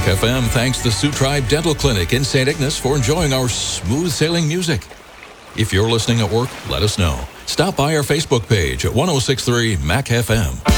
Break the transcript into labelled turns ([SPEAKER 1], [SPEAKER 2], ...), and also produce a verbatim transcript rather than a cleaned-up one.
[SPEAKER 1] Mac F M thanks the Sioux Tribe Dental Clinic in Saint Ignace for enjoying our smooth sailing music. If you're listening at work, let us know. Stop by our Facebook page at ten sixty-three Mac F M.